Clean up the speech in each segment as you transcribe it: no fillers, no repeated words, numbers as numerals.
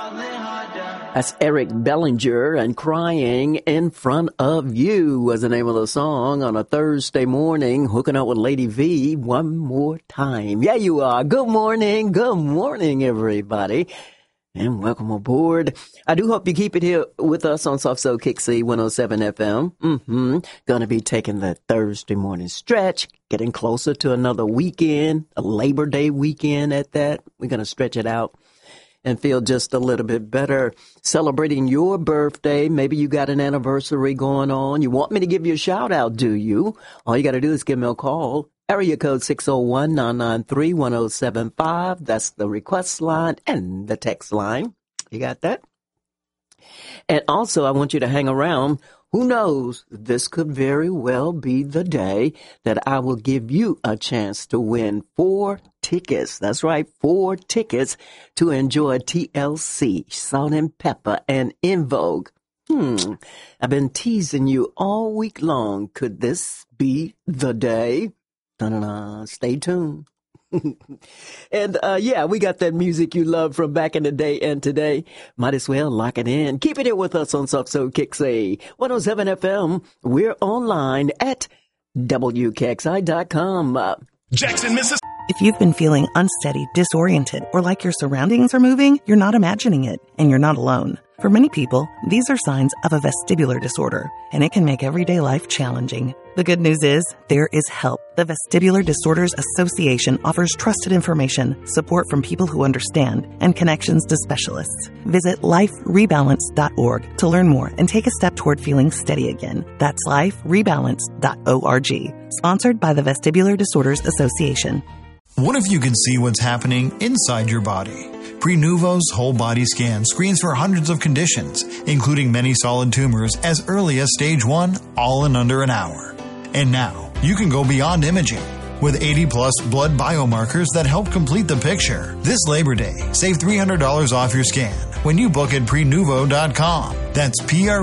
That's Eric Bellinger, and Crying in Front of You was the name of the song on a Thursday morning, hooking up with Lady V one more time. Yeah, you are. Good morning, everybody, and welcome aboard. I do hope you keep it here with us on Soft Soul Kixie 107 FM. Gonna be taking the Thursday morning stretch, getting closer to another weekend, a Labor Day weekend at that. We're gonna stretch it out and feel just a little bit better. Celebrating your birthday. Maybe you got an anniversary going on. You want me to give you a shout out, do you? All you got to do is give me a call. Area code 601-993-1075. That's the request line and the text line. You got that? And also, I want you to hang around. Who knows? This could very well be the day that I will give you a chance to win 4 tickets. That's right, 4 tickets to enjoy TLC, Salt and Pepper, and En Vogue. I've been teasing you all week long. Could this be the day? Dun-dun-dun. Stay tuned. And yeah, we got that music you love from back in the day and today. Might as well lock it in. Keep it here with us on Soft Soul Kixie 107 FM. We're online at WKXI.com. Jackson, Mississippi. If you've been feeling unsteady, disoriented, or like your surroundings are moving, you're not imagining it, and you're not alone. For many people, these are signs of a vestibular disorder, and it can make everyday life challenging. The good news is, there is help. The Vestibular Disorders Association offers trusted information, support from people who understand, and connections to specialists. Visit liferebalance.org to learn more and take a step toward feeling steady again. That's liferebalance.org. Sponsored by the Vestibular Disorders Association. What if you could see what's happening inside your body? Prenuvo's whole body scan screens for hundreds of conditions, including many solid tumors as early as stage 1, all in under an hour. And now, you can go beyond imaging with 80-plus blood biomarkers that help complete the picture. This Labor Day, save $300 off your scan when you book at Prenuvo.com. That's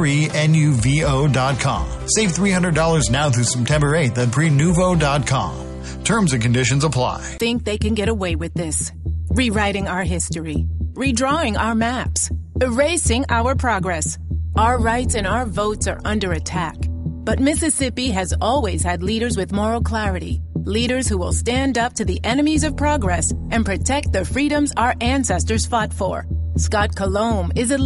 Prenuvo.com. Save $300 now through September 8th at Prenuvo.com. Terms and conditions apply. Think they can get away with this. Rewriting our history. Redrawing our maps. Erasing our progress. Our rights and our votes are under attack. But Mississippi has always had leaders with moral clarity. Leaders who will stand up to the enemies of progress and protect the freedoms our ancestors fought for. Scott Colomb is a